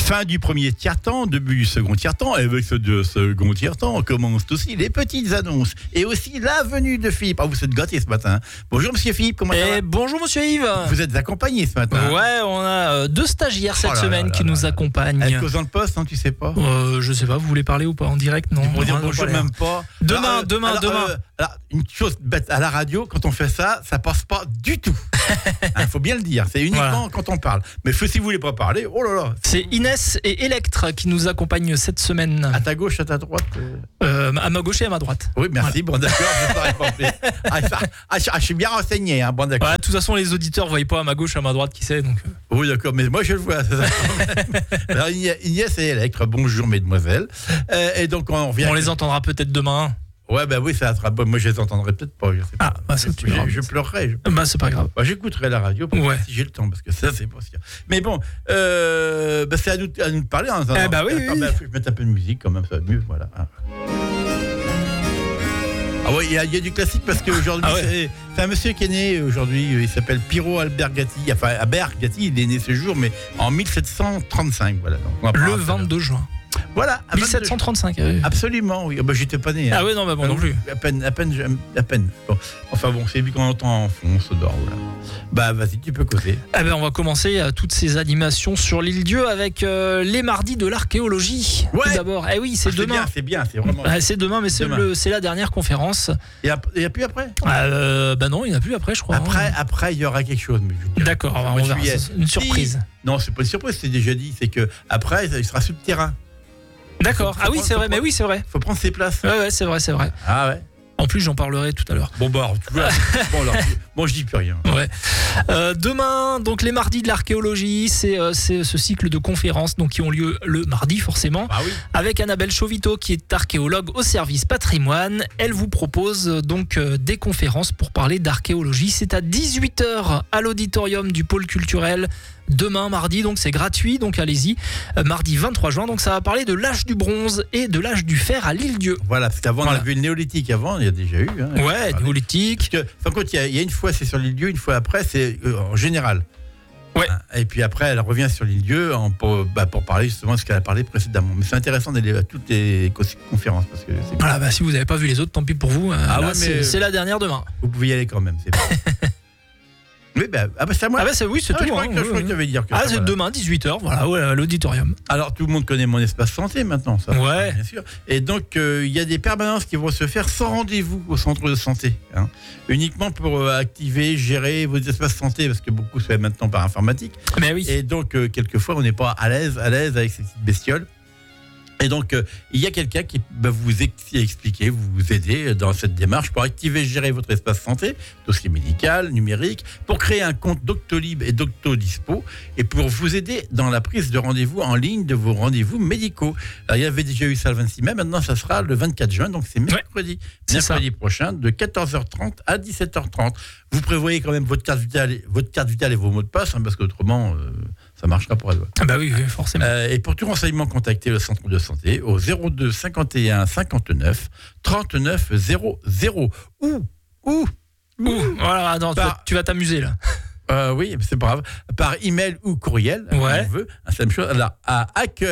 Fin du premier tiers-temps, début du second tiers-temps. Et avec ce second tiers-temps, on commence aussi les petites annonces. Et aussi la venue de Philippe. Ah, vous êtes gâtés ce matin. Bonjour, monsieur Philippe, comment ça va ? Bonjour, monsieur Yves. Vous êtes accompagné ce matin. Ouais, on a 2 stagiaires cette semaine qui nous accompagnent. Elle cause dans le poste, hein, tu sais pas ? Je sais pas, vous voulez parler ou pas en direct ? Non. Pour dire bonjour, même pas. Demain. Alors, une chose bête, à la radio, quand on fait ça, ça passe pas du tout. Faut bien le dire, c'est uniquement quand on parle. Mais si vous voulez pas parler, oh là là. C'est Inès et Electre qui nous accompagnent cette semaine. À ta gauche, à ta droite à ma gauche et à ma droite. Oui, merci, bon d'accord, je t'aurais compris. Je suis bien renseigné, hein, bon d'accord. Ouais, de toute façon, les auditeurs ne voient pas à ma gauche et à ma droite qui c'est. Donc... Oui, d'accord, mais moi je le vois. Alors, Inès et Electre, bonjour mesdemoiselles. Et donc on revient. On les entendra peut-être demain. Ouais, bah oui, ça sera bon. Moi, je les entendrai peut-être pas. Je sais pas. Je pleurerai. C'est pas grave. J'écouterai la radio si j'ai le temps, parce que ça, c'est pas sûr. Mais bon, c'est à nous de parler. Hein, oui. Je vais mettre un peu de musique quand même, ça va mieux. Voilà. Ah ouais, il y a du classique parce qu'aujourd'hui, c'est un monsieur qui est né aujourd'hui. Il s'appelle Piero Albert Gatti. Enfin, Albert Gatti, il est né ce jour, mais en 1735. Voilà. Donc, le 22 juin. Voilà, 1735. Absolument, oui. J'étais pas né. Hein. Ah oui, non, bon non plus. À peine. Bon. Enfin bon, c'est vu qu'on entend en fond, on se dort. Voilà. Bah vas-y, tu peux causer. On va commencer toutes ces animations sur l'île Dieu avec les mardis de l'archéologie. Ouais. Tout d'abord. Oui, c'est demain. C'est bien, c'est vraiment. C'est demain, mais c'est la dernière conférence. Il n'y a plus après Non, il n'y en a plus après, je crois. Après, il y aura quelque chose. Mais d'accord, on verra. C'est une surprise. Non, c'est pas une surprise, c'est déjà dit. C'est que après, il sera sur le terrain. D'accord. Oui, c'est vrai. Mais oui, c'est vrai. Faut prendre ses places. Ouais, c'est vrai. Ah ouais. En plus, j'en parlerai tout à l'heure. Bon, tu vois. Bon, je dis plus rien. Ouais. Demain, donc les mardis de l'archéologie, c'est ce cycle de conférences donc, qui ont lieu le mardi, forcément. Ah oui. Avec Annabelle Chauvito, qui est archéologue au service patrimoine. Elle vous propose donc des conférences pour parler d'archéologie. C'est à 18h à l'auditorium du pôle culturel. Demain, mardi, donc c'est gratuit, donc allez-y. Mardi 23 juin, donc ça va parler de l'âge du bronze et de l'âge du fer à l'île Dieu. Voilà, parce qu'avant, on a vu le néolithique avant, il y a déjà eu. Hein, ouais, néolithique. Parce que, enfin, quand il y a une fois, c'est sur l'île Dieu, une fois après, c'est en général. Ouais. Et puis après, elle revient sur l'île Dieu pour parler justement de ce qu'elle a parlé précédemment. Mais c'est intéressant d'aller à toutes les conférences. Parce que c'est si vous n'avez pas vu les autres, tant pis pour vous. C'est la dernière demain. Vous pouvez y aller quand même, c'est bien. Oui, c'est à moi. C'est tout. Je crois que tu avais dire que c'est demain, 18h, voilà, à l'auditorium. Alors, tout le monde connaît mon espace santé maintenant, ça. Ouais. Bien sûr. Et donc, il y a des permanences qui vont se faire sans rendez-vous au centre de santé. Hein, uniquement pour activer, gérer vos espaces santé, parce que beaucoup se fait maintenant par informatique. Mais oui. Et donc, quelquefois, on n'est pas à l'aise avec ces petites bestioles. Et donc, il y a quelqu'un qui va vous expliquer, vous aider dans cette démarche pour activer, gérer votre espace santé, dossier médical, numérique, pour créer un compte Doctolib et Doctodispo, et pour vous aider dans la prise de rendez-vous en ligne de vos rendez-vous médicaux. Alors, il y avait déjà eu ça le 26 mai, maintenant ça sera le 24 juin, donc c'est mercredi. Ouais, mercredi prochain, de 14h30 à 17h30. Vous prévoyez quand même votre carte vitale et vos mots de passe, parce qu'autrement... ça marchera pour elle. Ah oui, forcément. Et pour tout renseignement, contactez le centre de santé au 02 51 59 39 00. Voilà, attends, tu vas t'amuser là. Oui, c'est pas grave. Par email ou courriel, si on veut. C'est la même chose. Alors, à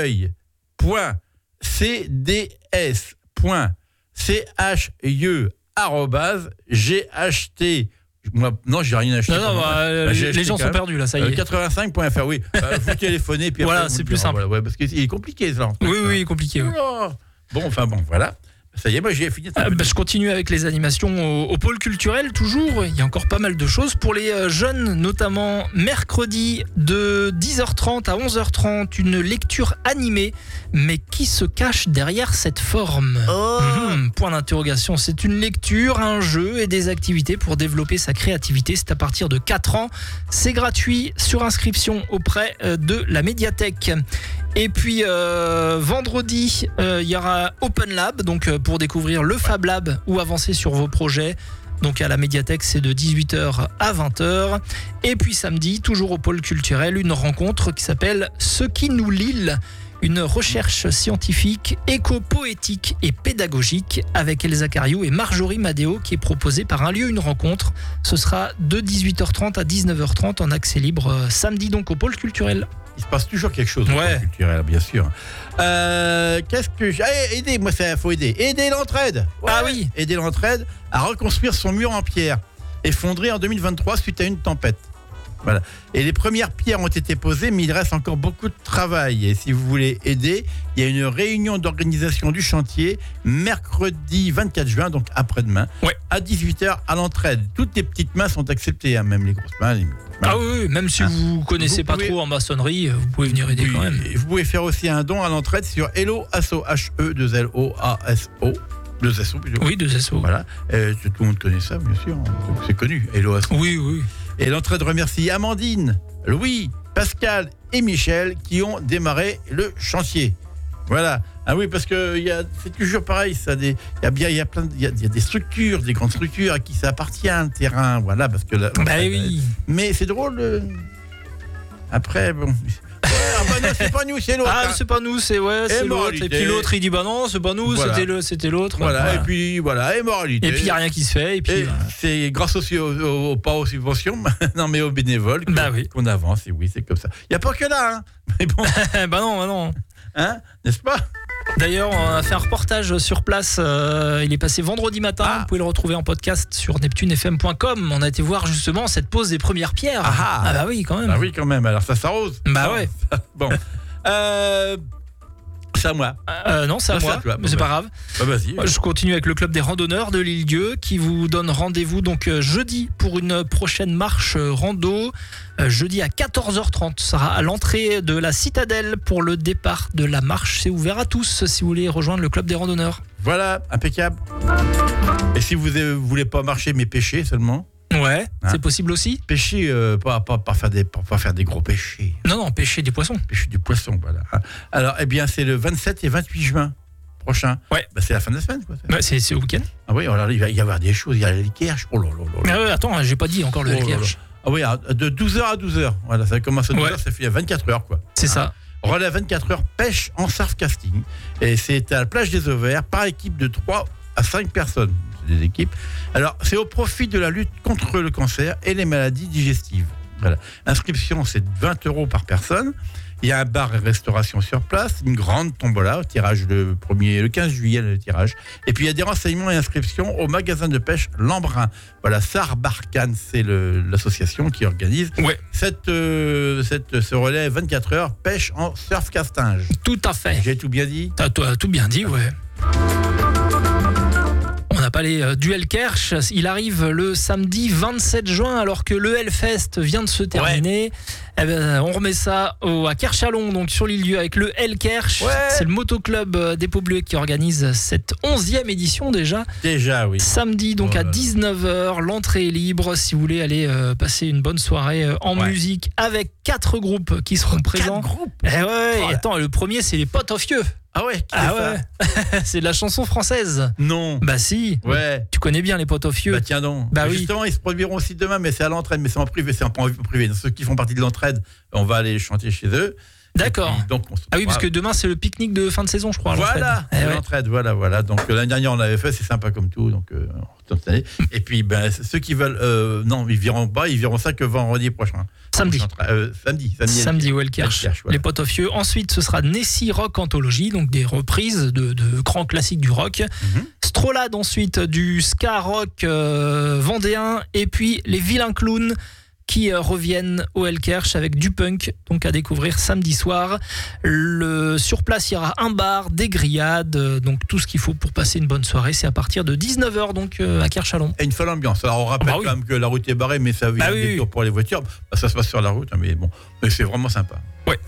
accueil.cds.cie@ght. Non, j'ai rien acheté. Les gens sont perdus là, ça y est. 85.fr, oui. Vous téléphonez, puis voilà, c'est plus simple. Parce qu'il est compliqué, ça. Oui, il est compliqué. Bon, voilà. Ça y est, moi j'ai fini. Je continue avec les animations au pôle culturel, toujours. Il y a encore pas mal de choses pour les jeunes, notamment mercredi de 10h30 à 11h30, une lecture animée. Mais qui se cache derrière cette forme ? Point d'interrogation. C'est une lecture, un jeu et des activités pour développer sa créativité. C'est à partir de 4 ans. C'est gratuit sur inscription auprès de la médiathèque. Et puis vendredi, il y aura Open Lab, donc pour découvrir le Fab Lab ou avancer sur vos projets. Donc à la médiathèque, c'est de 18h à 20h. Et puis samedi, toujours au pôle culturel, une rencontre qui s'appelle Ce qui nous lie. Une recherche scientifique, éco-poétique et pédagogique avec Elsa Cariou et Marjorie Madéo qui est proposée par Un lieu, une rencontre. Ce sera de 18h30 à 19h30 en accès libre samedi donc au pôle culturel. Il se passe toujours quelque chose au pôle culturel, bien sûr. Qu'est-ce que aider, moi, il faut aider. Aider l'entraide. Ouais, Ah oui. Aider l'entraide à reconstruire son mur en pierre, effondré en 2023 suite à une tempête. Voilà. Et les premières pierres ont été posées, mais il reste encore beaucoup de travail. Et si vous voulez aider, il y a une réunion d'organisation du chantier mercredi 24 juin, donc après-demain, à 18h à l'entraide. Toutes les petites mains sont acceptées, hein, même les grosses mains. Ah oui, même si vous connaissez pas trop en maçonnerie, vous pouvez venir aider quand même. Vous pouvez faire aussi un don à l'entraide sur Hello Asso, H-E-2-L-O-A-S-O. 2 SO plutôt. Oui, 2 SO. Voilà. Tout le monde connaît ça, bien sûr. Donc, c'est connu, Hello Asso. Oui, oui. Et l'entraide remercie Amandine, Louis, Pascal et Michel qui ont démarré le chantier. Voilà. Ah oui, parce que c'est toujours pareil. Il y a des structures, des grandes structures à qui ça appartient le terrain. Voilà, parce que oui. Mais c'est drôle. Après, bon. Non, c'est pas nous, c'est l'autre. Ah, c'est pas nous, c'est l'autre. Et puis l'autre, il dit bah non, c'est pas nous, voilà. C'était l'autre. Voilà. Et puis voilà, et moralité. Et puis il n'y a rien qui se fait. Et puis c'est grâce pas aux subventions, non, mais aux bénévoles qu'on avance. Et oui, c'est comme ça. Il n'y a pas que là, hein. Mais bon. bah non. Hein, n'est-ce pas? D'ailleurs, on a fait un reportage sur place. Il est passé vendredi matin. Vous pouvez le retrouver en podcast sur neptunefm.com. On a été voir justement cette pose des premières pierres. Ah bah oui, quand même. Ah oui, quand même. Alors ça s'arrose. Bah ouais. Bon. C'est à moi. Non, c'est à moi. Mais c'est pas grave. Bah vas-y. Je continue avec le club des randonneurs de l'Île-Dieu qui vous donne rendez-vous donc jeudi pour une prochaine marche rando. Jeudi à 14h30, ce sera à l'entrée de la citadelle pour le départ de la marche. C'est ouvert à tous si vous voulez rejoindre le club des randonneurs. Voilà, impeccable. Et si vous ne voulez pas marcher mais pêcher seulement? Ouais, c'est possible aussi. Pêcher, pas faire des gros pêchés. Non, pêcher des poissons. Pêcher du poisson, voilà. Alors, c'est le 27 et 28 juin prochain. Ouais. C'est la fin de la semaine, quoi. C'est au week-end. Ah oui, alors il va y avoir des choses. Il y a les Kerch. Oh là là. Attends, j'ai pas dit encore le Kerch. Ah oui, de 12h à 12h. Voilà, ça commence à 12h, ça fait 24 heures, quoi. C'est ça. Relais 24 heures, pêche en surf-casting. Et c'est à la plage des Auverts, par équipe de 3 à 5 personnes. Des équipes. Alors, c'est au profit de la lutte contre le cancer et les maladies digestives. Voilà. L'inscription, c'est 20 € par personne. Il y a un bar et restauration sur place, une grande tombola, au tirage le 15 juillet, le tirage. Et puis, il y a des renseignements et inscriptions au magasin de pêche L'Embrun. Voilà, Sarbarcan, c'est l'association qui organise ce relais 24 heures, pêche en surf-casting. Tout à fait. J'ai tout bien dit? T'as tout bien dit, ouais. On n'a pas les duels Kerch. Il arrive le samedi 27 juin alors que le Hellfest vient de se terminer. On remet ça à Kerchalon, donc sur l'île-dieu avec le Hellkerch. C'est le motoclub des Pobluets qui organise cette 11e édition déjà. Déjà, oui. Samedi donc à 19h, l'entrée est libre si vous voulez aller passer une bonne soirée en musique avec 4 groupes qui seront présents. 4 groupes. Et attends, le premier c'est les Potes of Yeux. Ah ouais, c'est de la chanson française. Non. Bah si. Ouais. Tu connais bien les Potes of Yeux. Bah tiens donc. Bah justement, ils se produiront aussi demain, mais c'est à l'entraide, mais c'est en privé, Donc, ceux qui font partie de l'entraide, on va aller chanter chez eux. D'accord. Puis, donc, parce que demain c'est le pique-nique de fin de saison, je crois. Voilà, l'entraide, voilà. Donc l'année dernière on l'avait fait, c'est sympa comme tout. Donc cette année. Et puis ceux qui veulent, non, ils verront ça que vendredi prochain. Samedi. Samedi, Hellkerch. Voilà. Les Potes of Yeux. Ensuite, ce sera Nessie Rock Anthologie, donc des reprises de grands classiques du rock. Strolade ensuite du ska rock vendéen, et puis les Vilains Clowns qui reviennent au Hellkerch avec du punk, donc à découvrir samedi soir. Sur place, il y aura un bar, des grillades, donc tout ce qu'il faut pour passer une bonne soirée. C'est à partir de 19h, donc à Kerchalon. Et une folle ambiance. Alors on rappelle quand même que la route est barrée, mais ça a des tours pour les voitures. Ça se passe sur la route, mais bon, mais c'est vraiment sympa. Ouais.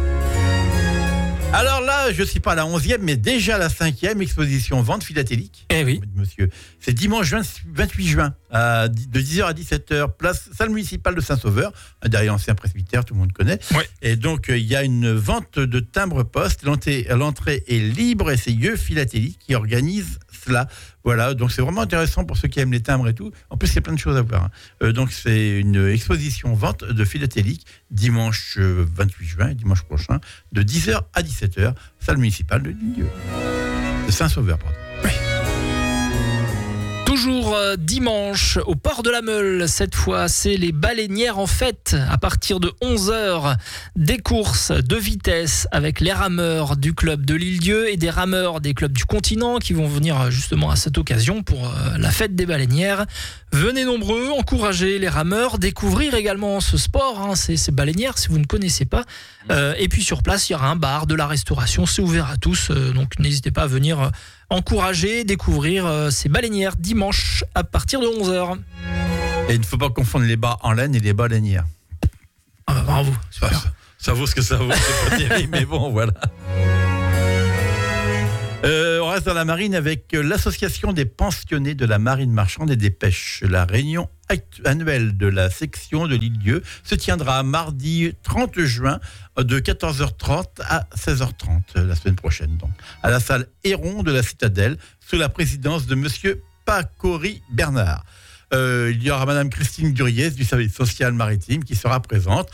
Alors là, je ne suis pas à la 11e, mais déjà la 5e exposition vente philatélique. Eh oui. Monsieur. C'est dimanche 28 juin, de 10h à 17h, place salle municipale de Saint-Sauveur, derrière l'ancien presbytère, tout le monde connaît. Ouais. Et donc, il y a une vente de timbres-poste. L'entrée est libre et c'est Yeux Philatélique qui organise cela. Voilà, donc c'est vraiment intéressant pour ceux qui aiment les timbres et tout. En plus, il y a plein de choses à voir. Donc, c'est une exposition vente de philatélique dimanche 28 juin, dimanche prochain, de 10h à 17h, salle municipale de Saint-Sauveur, pardon. Oui. Toujours Toujours dimanche, au port de la Meule, cette fois, c'est les baleinières en fête. À partir de 11h, des courses de vitesse avec les rameurs du club de l'Île-Dieu et des rameurs des clubs du continent qui vont venir justement à cette occasion pour la fête des baleinières. Venez nombreux, encouragez les rameurs, découvrir également ce sport, ces baleinières si vous ne connaissez pas. Et puis sur place, il y aura un bar, de la restauration, c'est ouvert à tous, donc n'hésitez pas à venir encourager, découvrir ces baleinières dimanche à partir de 11h. Et il ne faut pas confondre les bas en laine et les baleinières. Ah bah bravo, super. Ça vaut ce que ça vaut, c'est pas terrible, mais bon, voilà. On reste dans la marine avec l'association des pensionnés de la marine marchande et des pêches. La réunion annuelle de la section de l'Île-Dieu se tiendra mardi 30 juin de 14h30 à 16h30 la semaine prochaine, donc, à la salle Héron de la Citadelle, sous la présidence de monsieur Pacori Bernard. Il y aura madame Christine Duriez du service social maritime qui sera présente.